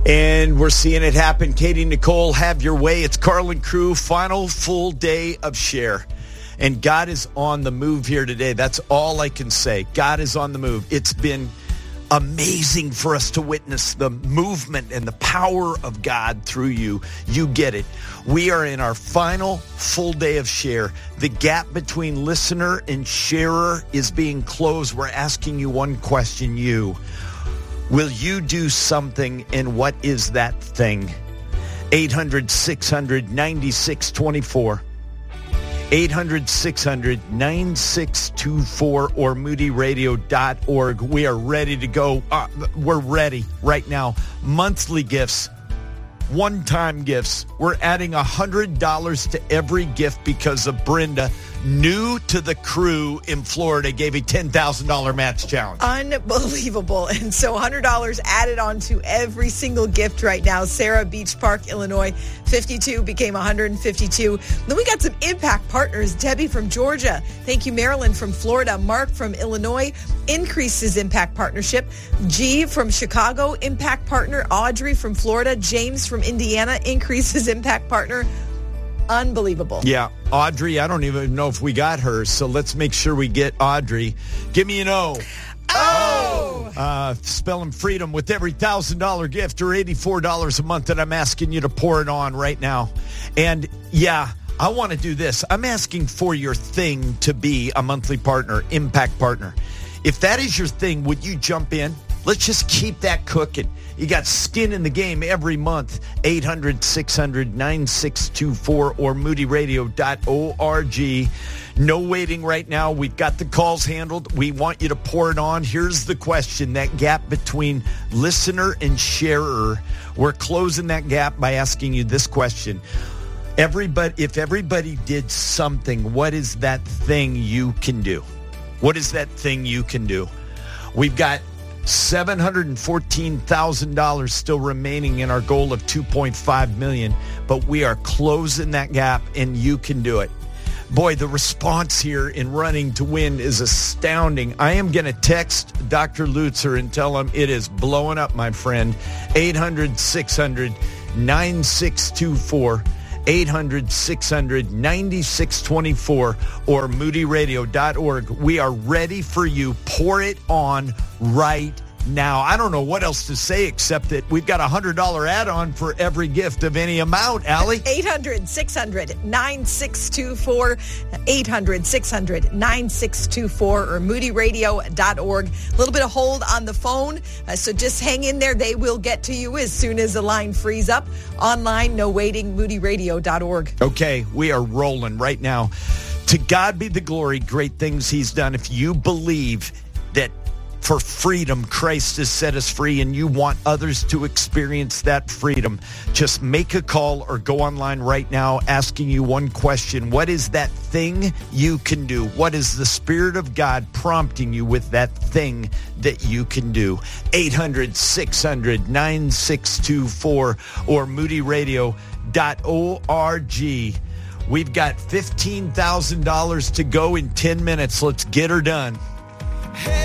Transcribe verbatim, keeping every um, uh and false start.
And we're seeing it happen. Katie Nicole, have your way. It's Carlin Crew, final full day of Share. And God is on the move here today. That's all I can say. God is on the move. It's been amazing for us to witness the movement and the power of God through you. You get it. We are in our final full day of Share. The gap between listener and sharer is being closed. We're asking you one question, you. Will you do something, and what is that thing? eight hundred, six hundred, ninety-six twenty-four. eight hundred, six hundred, ninety-six twenty-four or moody radio dot org. We are ready to go. Uh, we're ready right now. Monthly gifts, one-time gifts. We're adding one hundred dollars to every gift because of Brenda, new to the crew in Florida, gave a ten thousand dollars match challenge. Unbelievable. And so one hundred dollars added on to every single gift right now. Sarah, Beach Park, Illinois, fifty-two became one hundred fifty-two. Then we got some impact partners. Debbie from Georgia. Thank you, Marilyn from Florida. Mark from Illinois increases impact partnership. G from Chicago, impact partner. Audrey from Florida. James from Indiana increases impact partner. Unbelievable. Yeah, Audrey, I don't even know if we got her, so let's make sure we get Audrey. Give me an O. Oh! Uh, spelling freedom with every one thousand dollars gift or eighty-four dollars a month that I'm asking you to pour it on right now. And yeah, I want to do this. I'm asking for your thing to be a monthly partner, impact partner. If that is your thing, would you jump in? Let's just keep that cooking. You got skin in the game every month. eight hundred, six hundred, ninety-six twenty-four or moody radio dot org. No waiting right now. We've got the calls handled. We want you to pour it on. Here's the question, that gap between listener and sharer. We're closing that gap by asking you this question. Everybody, if everybody did something, what is that thing you can do? What is that thing you can do? We've got seven hundred fourteen thousand dollars still remaining in our goal of two point five million dollars, but we are closing that gap, and you can do it. Boy, the response here in running to win is astounding. I am going to text Doctor Lutzer and tell him it is blowing up, my friend. eight hundred, six hundred, ninety-six twenty-four. eight hundred, six hundred, ninety-six twenty-four or moody radio dot org. We are ready for you. Pour it on right now. I don't know what else to say except that we've got a one hundred dollars add-on for every gift of any amount, Allie. eight hundred, six hundred, ninety-six twenty-four, eight hundred, six hundred, ninety-six twenty-four or moody radio dot org. A little bit of hold on the phone, uh, so just hang in there. They will get to you as soon as the line frees up. Online, no waiting, moody radio dot org. Okay, we are rolling right now. To God be the glory, great things he's done. If you believe that for freedom, Christ has set us free, and you want others to experience that freedom, just make a call or go online right now asking you one question. What is that thing you can do? What is the Spirit of God prompting you with that thing that you can do? eight hundred, six hundred, ninety-six twenty-four or moody radio dot org. We've got fifteen thousand dollars to go in ten minutes. Let's get her done.